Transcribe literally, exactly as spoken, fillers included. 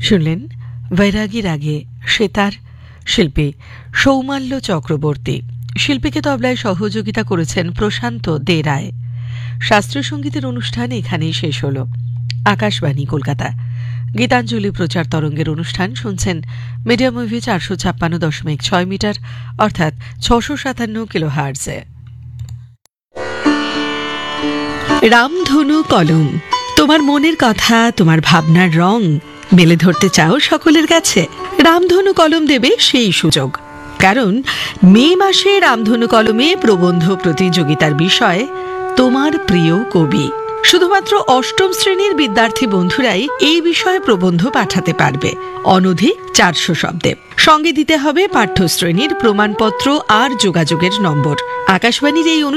শুনলেন বৈরাগীর আগে সেতার শিল্পী সৌমাল্য চক্রবর্তী। শিল্পীকে তবলায় সহযোগিতা করেছেন প্রশান্ত দে রায়। শাস্ত্রীয় সঙ্গীতের অনুষ্ঠান এখানেই শেষ হল। আকাশবাণী কলকাতা গীতাঞ্জলি প্রচার তরঙ্গের অনুষ্ঠান শুনছেন মিডিয়াম ওয়েভে চারশো ছাপ্পান্ন দশমিক ছয় মিটার অর্থাৎ ছশো সাতান্ন কিলো হার্টজে। রামধনু কলম, তোমার মনের কথা, তোমার ভাবনার রং মেলে ধরতে চাও সকলের কাছে? রামধনু কলম দেবে সেই সুযোগ। কারণ মে মাসে রামধনু কলমে প্রবন্ধ প্রতিযোগিতার বিষয় তোমার প্রিয় কবি। শুধুমাত্র অষ্টম শ্রেণীর বিদ্যার্থী বন্ধুরাই এই বিষয়ে প্রবন্ধ পাঠাতে পারবে, অনধিক চারশো শব্দে। সঙ্গে দিতে হবে পাঠ্যশ্রেণীর প্রমাণপত্র আর যোগাযোগের নম্বর। আকাশবাণীর এই